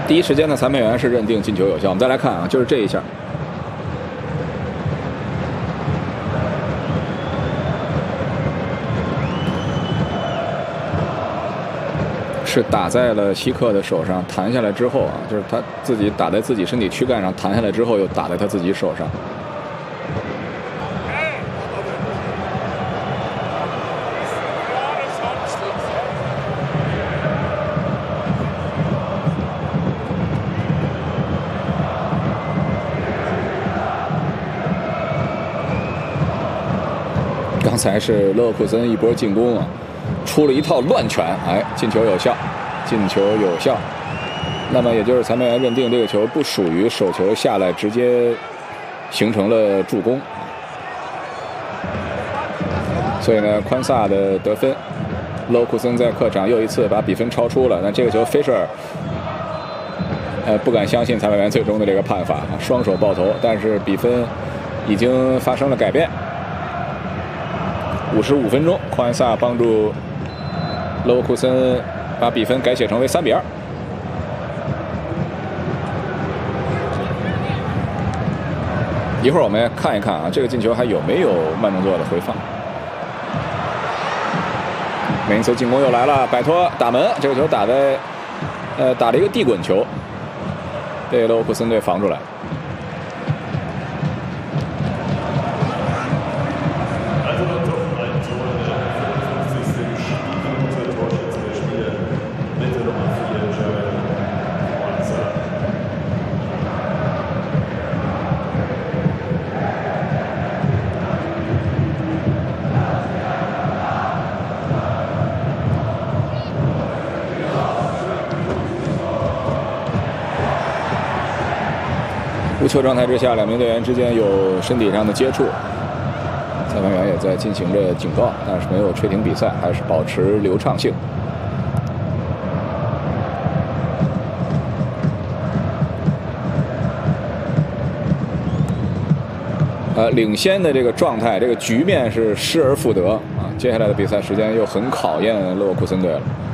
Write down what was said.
第一时间呢，裁判员是认定进球有效。我们再来看啊，就是这一下，是打在了希克的手上，弹下来之后啊，就是他自己打在自己身体躯干上，弹下来之后又打在他自己手上。刚才是勒沃库森一波进攻啊，出了一套乱拳，哎，进球有效，进球有效。那么也就是裁判员认定这个球不属于手球下来直接形成了助攻，所以呢，宽萨的得分，勒沃库森在客场又一次把比分超出了。那这个球菲舍尔不敢相信裁判员最终的这个判罚，双手抱头，但是比分已经发生了改变。55分钟，宽萨帮助勒沃库森把比分改写成为3比2。一会儿我们看一看啊，这个进球还有没有慢动作的回放？梅因茨进攻又来了，摆脱打门，这个球打在打了一个地滚球，被勒沃库森队防出来。无球状态之下，两名队员之间有身体上的接触，裁判员也在进行着警告，但是没有吹停比赛，还是保持流畅性。领先的这个状态，这个局面是失而复得啊！接下来的比赛时间又很考验勒沃库森队了。